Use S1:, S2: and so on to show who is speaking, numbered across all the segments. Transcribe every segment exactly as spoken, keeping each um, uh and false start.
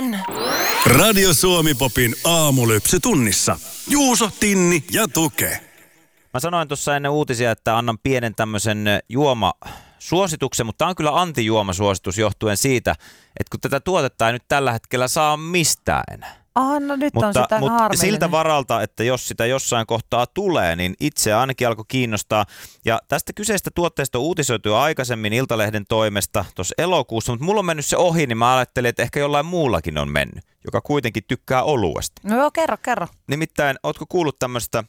S1: Noin. Radio Suomi Popin aamulypsy tunnissa. Juuso, Tinni ja Tuke.
S2: Mä sanoin tuossa ennen uutisia, että annan pienen tämmöisen juomasuosituksen, mutta tämä on kyllä antijuomasuositus johtuen siitä, että kun tätä tuotetta ei nyt tällä hetkellä saa mistään enää.
S3: Ah, no nyt
S2: mutta,
S3: on sitä
S2: mutta
S3: harmillinen.
S2: siltä varalta, että jos sitä jossain kohtaa tulee, niin itse ainakin alkoi kiinnostaa. Ja tästä kyseistä tuotteesta on uutisoitu jo aikaisemmin Iltalehden toimesta tuossa elokuussa, mutta mulla on mennyt se ohi, niin mä ajattelin, että ehkä jollain muullakin on mennyt, joka kuitenkin tykkää oluesta.
S3: No joo, kerro, kerro.
S2: Nimittäin, ootko kuullut tämmöistä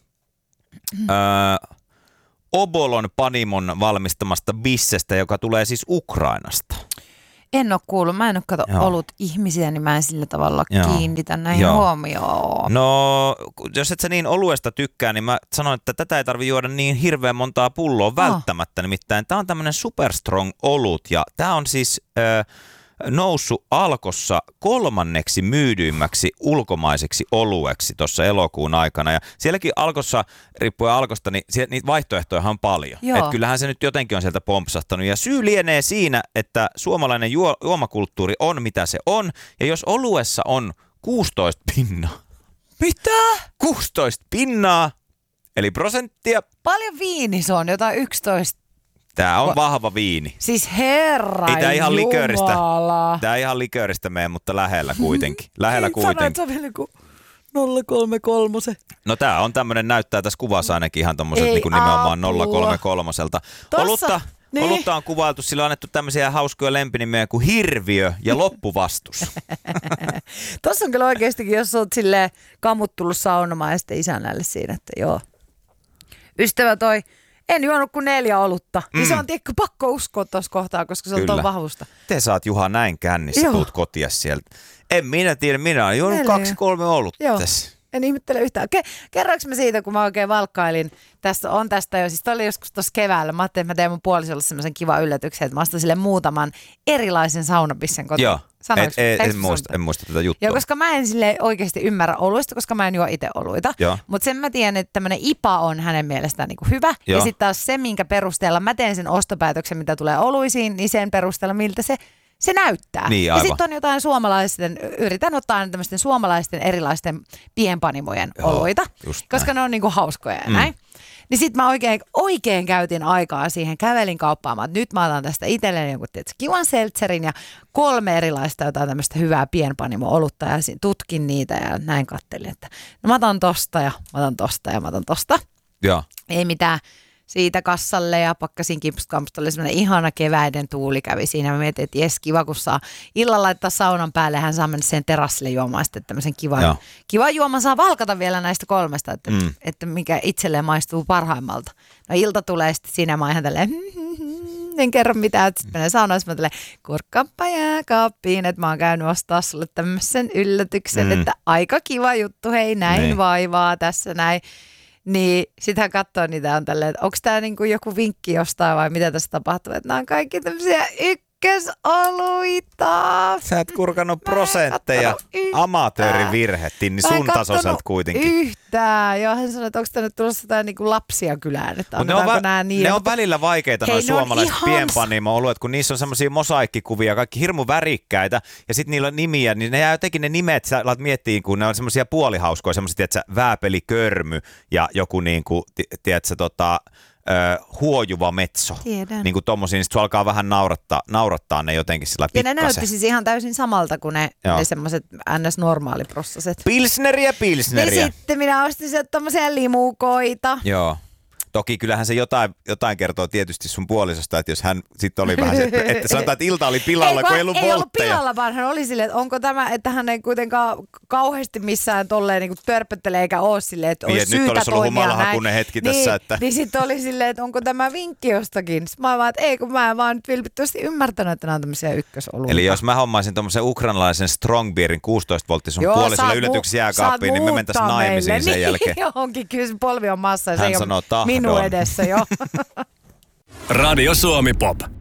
S2: öö, Obolon Panimon valmistamasta bissestä, joka tulee siis Ukrainasta?
S3: En ole kuullut. Mä en ole kato
S2: Joo.
S3: ollut ihmisiä, niin mä en sillä tavalla
S2: Joo.
S3: kiinnitä näihin
S2: Joo.
S3: huomioon.
S2: No, jos et sä niin oluesta tykkää, niin mä sanoin, että tätä ei tarvitse juoda niin hirveän montaa pulloa välttämättä. Nimittäin tää on tämmönen superstrong olut ja tää on siis äh, noussut Alkossa kolmanneksi myydyimmäksi ulkomaiseksi olueksi tuossa elokuun aikana. Ja sielläkin Alkossa, riippuen Alkosta, niin siellä, niitä vaihtoehtoja on paljon. Että kyllähän se nyt jotenkin on sieltä pompsahtanut. Ja syy lienee siinä, että suomalainen juo, juomakulttuuri on mitä se on. Ja jos oluessa on kuusitoista pinnaa.
S3: Mitä?
S2: kuusitoista pinnaa, eli prosenttia.
S3: Paljon viini se on, jotain yksitoista.
S2: Tää on vahva viini.
S3: Siis herra
S2: Ei tää ihan likööristä.
S3: Jumala.
S2: Tää ihan likööristä mene, mutta lähellä kuitenkin. Lähellä kuitenkin.
S3: Sanoit, se on vielä kuin nolla kolme kolme.
S2: No tää on tämmönen, näyttää tässä kuvassa ainakin ihan tommoset
S3: Ei
S2: niin nimenomaan
S3: apua.
S2: nolla kolme kolme. Olutta,
S3: niin.
S2: olutta on kuvailtu, sillä on annettu tämmöisiä hauskoja lempinimiä kuin Hirviö ja Loppuvastus.
S3: Tossa on kyllä oikeastikin, jos oot silleen kamut tullut saunomaan ja sitten isännälle siinä, että joo. Ystävä toi, en juonut kuin neljä olutta. Mm. Niin se on tiedätkö, pakko uskoa tuossa kohtaa, koska se on tuon vahvusta.
S2: Te saat Juha näin kännissä,
S3: Joo.
S2: tuut kotia sieltä. En minä tiedä, minä olen juonut
S3: Neljä.
S2: kaksi kolme olutta
S3: Joo.
S2: tässä.
S3: En ihmettele yhtään. Ke- kerroinko mä siitä, kun mä oikein valkkailin, tästä on tästä jo, siis toi oli joskus tuossa keväällä, mä ajattelin, että mä teen mun puolisolle semmoisen kivan yllätyksen, että mä ostan sille muutaman erilaisen saunabissen kotiin.
S2: Joo,
S3: Sanoinko?
S2: en, en, en,
S3: Eikö
S2: muista, en muista tätä juttua.
S3: Joo, koska mä en sille oikeasti ymmärrä oluista, koska mä en juo itse oluita. Mutta sen mä tiedän, että tämmöinen I P A on hänen mielestään niinku hyvä. Joo. Ja sitten taas se, minkä perusteella mä teen sen ostopäätöksen, mitä tulee oluisiin, niin sen perusteella, miltä se se näyttää.
S2: Niin,
S3: ja sitten on jotain suomalaisten, yritän ottaa aina tämmöisten suomalaisten erilaisten pienpanimojen Joo, oluita, koska näin. Ne on niinku hauskoja ja mm. näin. Niin sit mä oikein, oikein käytin aikaa siihen, kävelin kauppaamaan, että nyt mä otan tästä itselleni jonkun tietysti kivan seltserin ja kolme erilaista jotain tämmöistä hyvää pienpanimo-olutta ja tutkin niitä ja näin kattelin, että no mä otan tosta ja mä otan tosta ja mä otan tosta.
S2: Joo.
S3: Ei mitään. Siitä kassalle ja pakkasin kimpskampusta, oli semmoinen ihana keväiden tuuli kävi siinä. Mä mietin, että jes, kiva, kun saa illalla laittaa saunan päälle, hän saa mennä sen terassille juomaan sitten tämmöisen kivan, kivan juoman saa valkata vielä näistä kolmesta, että, mm. että mikä itselleen maistuu parhaimmalta. No ilta tulee sitten siinä, mä ihan tälleen, en kerro mitään, että sitten menen saunaan, mä tälleen, kurkkaappa jääkaappiin, että mä oon käynyt ostaa sulle tämmöisen yllätyksen, mm. että aika kiva juttu, hei näin niin. Vaivaa tässä näin. Niin sitähän katsoo niitä on tälleen, että onko tämä niinku joku vinkki jostain vai mitä tässä tapahtuu, että nämä on kaikki tämmöisiä ykkösoluita.
S2: Sä et kurkannut prosentteja, amatöörivirhe, Tinni, sun tasoiselta kuitenkin.
S3: Yhtään, joo, hän sanoi, että onko tänne tulossa jotain niinku lapsia kylään, että
S2: ne on, va-
S3: nämä niin.
S2: Ne on välillä vaikeita noin suomalaiset pienpanimo-oluet, kun niissä on semmoisia mosaikkikuvia, kaikki hirmu värikkäitä ja sitten niillä on nimiä, niin ne jää jotenkin ne nimet, sä alat miettiä, kun ne on semmoisia puolihauskoja, semmoisia, tiedätkö, vääpelikörmy ja joku niinku, tiedätkö, tota... Öö, huojuva metso.
S3: Tiedän.
S2: Niin kuin tommosia, niin sit alkaa vähän naurattaa, naurattaa ne jotenkin sillä pikkasen.
S3: Ja ne näytti siis ihan täysin samalta kuin ne, ne semmoiset ns-normaaliprossaset.
S2: Pilsneriä, pilsneriä.
S3: Niin sitten minä ostin sieltä tommosia limukoita.
S2: Joo. Toki kyllähän se jotain, jotain kertoo tietysti sun puolisosta, että jos hän sitten oli vähän se, että sanotaan, että ilta oli pilalla, ei, kun ei ollut voltteja. Ei ollut
S3: pilalla, vaan hän oli silleen, että onko tämä, että hän ei kuitenkaan kauheasti missään tolleen niin törpöttele eikä ole silleen, että olisi
S2: niin,
S3: syytä
S2: nyt olisi ollut humalahakuinen hetki
S3: niin,
S2: tässä. Että...
S3: Niin sitten oli silleen, että onko tämä vinkki jostakin. Sitten mä vaan, että ei, kun mä en vaan nyt vilpittömästi ymmärtänyt, että nämä on tämmöisiä ykkösoluita.
S2: Eli jos mä hommaisin tommosen ukrainalaisen strong beerin kuusitoista voltti sun puolisolle yllätyksi jääkaappiin, niin me mentäisiin naimisiin sen jälkeen.
S3: Niin, johonkin, kyllä se polvi on massa ja
S2: hän
S3: se ei
S2: sanoo
S3: ole minun edessä jo.
S1: Radio Suomi Pop.